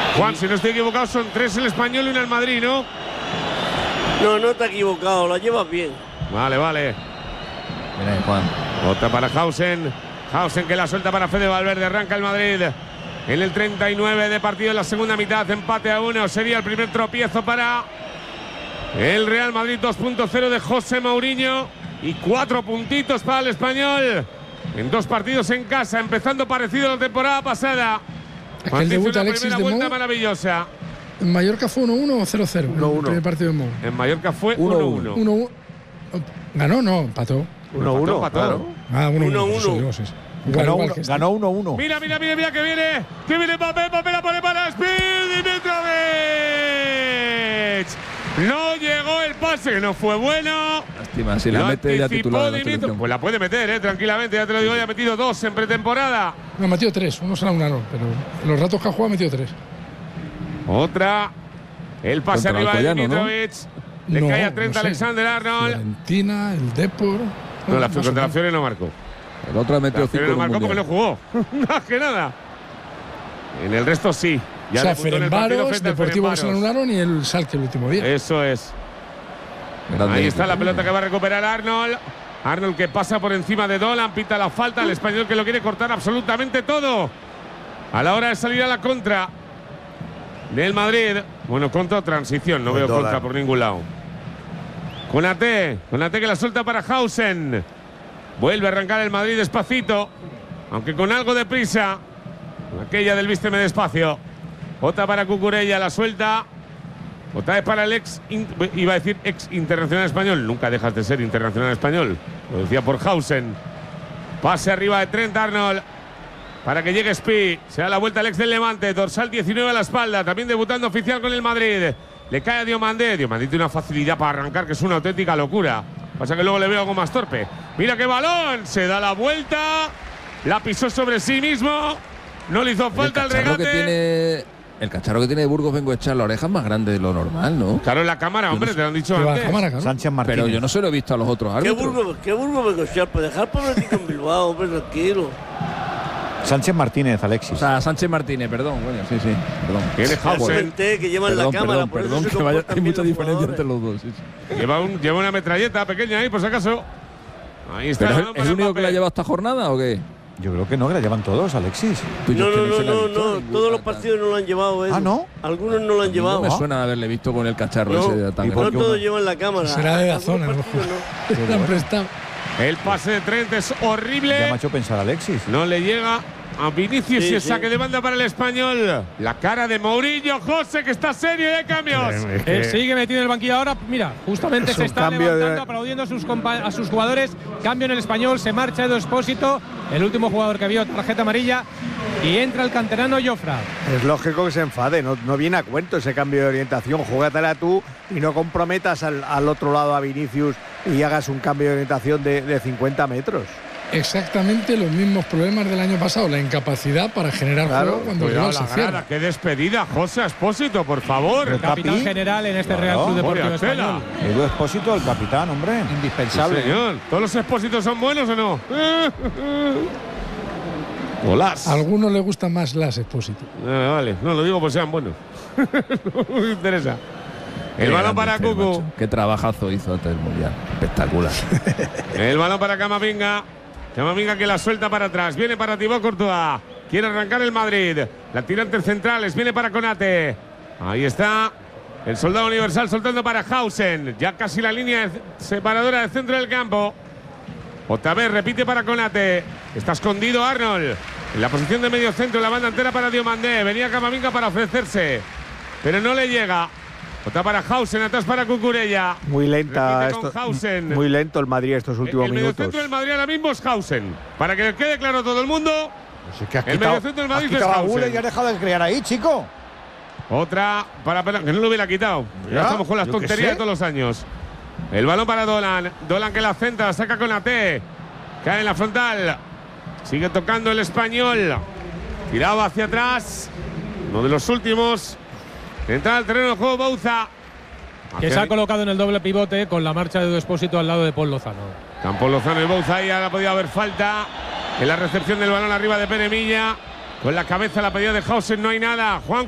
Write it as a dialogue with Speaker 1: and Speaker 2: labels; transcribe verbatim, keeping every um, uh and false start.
Speaker 1: Juan, si no estoy equivocado, son tres el Español y una el Madrid, ¿no?
Speaker 2: No, no te has equivocado, la llevas bien.
Speaker 1: Vale, vale.
Speaker 3: Mira, Juan.
Speaker 1: Otra para Hausen. Hausen que la suelta para Fede Valverde. Arranca el Madrid. En el treinta y nueve de partido en la segunda mitad. Empate a uno. Sería el primer tropiezo para el Real Madrid. dos punto cero de José Mourinho. Y cuatro puntitos para el Español. En dos partidos en casa. Empezando parecido a la temporada pasada.
Speaker 4: Aquel debut
Speaker 1: una
Speaker 4: Alexis
Speaker 1: primera
Speaker 4: de
Speaker 1: vuelta
Speaker 4: Mou.
Speaker 1: maravillosa.
Speaker 4: En Mallorca fue uno uno o cero cero.
Speaker 1: uno uno.
Speaker 4: El primer partido de Mou.
Speaker 1: En Mallorca fue uno uno.
Speaker 4: uno uno. Ganó, no, empató.
Speaker 5: uno uno,
Speaker 1: claro.
Speaker 4: Ah, uno uno.
Speaker 2: uno uno.
Speaker 4: Igual,
Speaker 5: Ganó
Speaker 4: igual
Speaker 5: uno,
Speaker 4: que este.
Speaker 5: ganó uno uno.
Speaker 1: Mira, mira, mira, mira que viene. Que viene Mbappé. Mbappé la pone para Speed. Dimitrovic. No llegó el pase, que no fue bueno.
Speaker 3: Lástima, si la
Speaker 1: Lo
Speaker 3: mete ya
Speaker 1: anticipó
Speaker 3: titular. en la
Speaker 1: Dimitrov.
Speaker 3: selección.
Speaker 1: Pues la puede meter, eh, tranquilamente. Ya te lo digo, ya ha metido dos en pretemporada.
Speaker 4: No, metió tres. Uno será un aro, pero en los ratos que ha jugado metió tres.
Speaker 1: Otra. El pase
Speaker 3: Contra
Speaker 1: arriba de
Speaker 3: Alcoyano, ¿no?
Speaker 1: Dimitrovic. Le
Speaker 4: No,
Speaker 1: cae a
Speaker 4: no
Speaker 1: treinta
Speaker 4: sé.
Speaker 1: Alexander Arnold.
Speaker 4: Fiorentina, el Depor.
Speaker 1: No, la
Speaker 4: más o
Speaker 1: contra la
Speaker 4: menos.
Speaker 1: Fiore no marcó.
Speaker 3: El otro ha metido
Speaker 1: La Fiore
Speaker 3: cinco
Speaker 1: no
Speaker 3: en un
Speaker 1: marcó porque no
Speaker 3: mundial.
Speaker 1: jugó. Más que nada. En el resto sí. Ya
Speaker 4: O sea,
Speaker 1: debutó en el partido
Speaker 4: Ferencváros,
Speaker 1: frente al
Speaker 4: Deportivo que se lo
Speaker 1: Ferencváros.
Speaker 4: anularon y el Salque el último día.
Speaker 1: Eso es.
Speaker 3: Grande
Speaker 1: Ahí está la
Speaker 3: equipo.
Speaker 1: pelota que va a recuperar Arnold. Arnold que pasa por encima de Dolan, pita la falta. El español que lo quiere cortar absolutamente todo. A la hora de salir a la contra del Madrid. Bueno, contra o transición, no
Speaker 5: Buen
Speaker 1: veo
Speaker 5: Dolan.
Speaker 1: contra por ningún lado. Konaté, Konaté que la suelta para Hausen. Vuelve a arrancar el Madrid despacito, aunque con algo de prisa. Aquella del vísteme despacio. Otra para Cucurella, la suelta. Otra vez para el ex, iba a decir ex internacional español. Nunca dejas de ser internacional español. Lo decía por Hausen. Pase arriba de Trent Arnold para que llegue Spi. Se da la vuelta al ex del Levante. Dorsal diecinueve a la espalda. También debutando oficial con el Madrid. Le cae a Diomandé. Diomandé tiene una facilidad para arrancar que es una auténtica locura. Pasa que luego le veo algo más torpe. Mira qué balón. Se da la vuelta. La pisó sobre sí mismo. No le hizo falta el,
Speaker 3: el
Speaker 1: regate.
Speaker 3: Que tiene, el cacharro que tiene de Burgos Bengoechea, la oreja es más grande de lo normal, ¿no?
Speaker 1: Claro, en la cámara, hombre, te lo han dicho
Speaker 4: Que va a
Speaker 1: antes.
Speaker 4: la cámara, claro.
Speaker 5: Sánchez Martínez.
Speaker 3: Pero yo no se lo he visto a los otros
Speaker 2: ¿Qué
Speaker 3: árbitros.
Speaker 2: Burgos, qué Burgos me cochar? Pues dejar pobrecito en Bilbao, hombre, tranquilo.
Speaker 5: Sánchez Martínez, Alexis.
Speaker 3: O sea, Sánchez Martínez, perdón, coño, sí, sí, perdón.
Speaker 1: Tiene
Speaker 2: Ya
Speaker 1: Hausen.
Speaker 2: comenté que llevan
Speaker 3: Perdón,
Speaker 2: la cámara,
Speaker 3: perdón,
Speaker 2: por eso
Speaker 3: perdón,
Speaker 2: se
Speaker 3: que vaya,
Speaker 2: comportan
Speaker 3: hay
Speaker 2: bien
Speaker 3: mucha
Speaker 2: los
Speaker 3: diferencia
Speaker 2: jugadores.
Speaker 3: entre los dos. Sí, sí.
Speaker 1: Lleva, un, lleva una metralleta pequeña ahí, por si acaso. Ahí está.
Speaker 3: ¿Pero
Speaker 1: el
Speaker 3: es
Speaker 1: balón
Speaker 3: el
Speaker 1: para
Speaker 3: único que la ha
Speaker 1: Mbappé.
Speaker 3: llevado esta jornada o qué?
Speaker 5: Yo creo que no, que la llevan todos, Alexis.
Speaker 3: Pues yo
Speaker 2: No,
Speaker 3: es que
Speaker 2: no, no,
Speaker 3: se la he
Speaker 2: no,
Speaker 3: visto
Speaker 2: no,
Speaker 3: ninguna,
Speaker 2: todos los
Speaker 3: tal.
Speaker 2: partidos no lo han llevado, Edu.
Speaker 5: Ah, ¿no?
Speaker 2: Algunos no lo han
Speaker 3: No
Speaker 2: llevado.
Speaker 3: me suena haberle visto con el cacharro
Speaker 2: No,
Speaker 3: ese de tan
Speaker 5: ¿y por
Speaker 2: No
Speaker 5: qué
Speaker 2: todos
Speaker 5: uno?
Speaker 2: llevan la cámara.
Speaker 4: Será de la
Speaker 2: Algunos
Speaker 4: zona, a lo
Speaker 2: partidos
Speaker 4: mejor.
Speaker 2: no.
Speaker 4: Le han prestado.
Speaker 1: El pase de Trent es
Speaker 5: Ya me ha
Speaker 1: horrible.
Speaker 5: hecho pensar Alexis.
Speaker 1: No le llega a Vinicius
Speaker 2: Sí,
Speaker 1: y el
Speaker 2: sí.
Speaker 1: saque de banda para el español. La cara de Mourinho, José, que está serio y hay cambios.
Speaker 6: Eh, sigue metido en el banquillo ahora. Mira, justamente
Speaker 5: Es
Speaker 6: se
Speaker 5: un
Speaker 6: está
Speaker 5: cambio
Speaker 6: levantando,
Speaker 5: de-
Speaker 6: aplaudiendo a sus, compa- a sus jugadores. Cambio en el español, se marcha Edu Expósito, el último jugador que vio tarjeta amarilla. Y entra el canterano Jofra.
Speaker 7: Es lógico que se enfade, no, no viene a cuento ese cambio de orientación. Júgatela tú y no comprometas al, al otro lado a Vinicius y hagas un cambio de orientación de, de cincuenta metros.
Speaker 4: Exactamente los mismos problemas del año pasado. La incapacidad para generar
Speaker 7: Claro,
Speaker 4: juego cuando el
Speaker 1: Cuidado
Speaker 4: rival
Speaker 1: la
Speaker 4: se cierra.
Speaker 1: grada, qué despedida, José Expósito, por favor.
Speaker 5: El
Speaker 6: Capitán
Speaker 5: Capi.
Speaker 6: general en este
Speaker 5: Claro,
Speaker 6: Real Club Deportivo
Speaker 1: Vaya tela.
Speaker 6: Español.
Speaker 5: Edu Expósito, el capitán, hombre. Indispensable.
Speaker 1: Señor, ¿todos los Expósitos son buenos o no? Holas.
Speaker 4: A algunos les gustan más las Expósito.
Speaker 1: Vale, vale, no lo digo por sean buenos. No me interesa. El
Speaker 3: Qué
Speaker 1: balón
Speaker 3: grande
Speaker 1: para
Speaker 3: Fer,
Speaker 1: Cucu.
Speaker 3: macho. Qué trabajazo hizo antes del Mundial. Espectacular.
Speaker 1: El balón para Camavinga. Camavinga que la suelta para atrás. Viene para Thibaut Courtois. Quiere arrancar el Madrid. La tira entre centrales. Viene para Konate. Ahí está. El soldado universal soltando para Hausen. Ya casi la línea separadora del centro del campo. Otra vez repite para Konate. Está escondido Arnold. En la posición de medio centro. La banda entera para Diomandé. Venía Camavinga para ofrecerse. Pero no le llega. Otra para Hausen. Atrás para Cucurella.
Speaker 7: Muy lenta,
Speaker 1: Repite con
Speaker 7: esto,
Speaker 1: Hausen.
Speaker 7: muy lento el Madrid estos últimos
Speaker 1: el
Speaker 7: minutos.
Speaker 1: mediocentro del Madrid ahora mismo es Hausen. Para que le quede claro a todo el mundo.
Speaker 5: Pues es que has
Speaker 1: El
Speaker 5: quitado,
Speaker 1: mediocentro del
Speaker 5: has
Speaker 1: Madrid es
Speaker 5: quitado a
Speaker 1: Hausen.
Speaker 5: Guller y has dejado de crear ahí, chico.
Speaker 1: Otra para Pelán, que no lo hubiera quitado. Ya,
Speaker 5: Ya,
Speaker 1: estamos con las
Speaker 5: yo qué
Speaker 1: tonterías
Speaker 5: sé.
Speaker 1: de todos los años. El balón para Dolan. Dolan que la centra, saca con la T. Cae en la frontal. Sigue tocando el español. Tirado hacia atrás. Uno de los últimos. Entra al terreno de juego Bouza.
Speaker 6: Que
Speaker 1: Hacia
Speaker 6: se ha colocado en el doble pivote con la marcha de Edu Expósito al lado de Paul Lozano.
Speaker 1: Campo Lozano y Bouza. Ahí ahora podía haber falta. En la recepción del balón arriba de Pere Milla. Con la cabeza la pedida de Hausen no hay nada. Juan.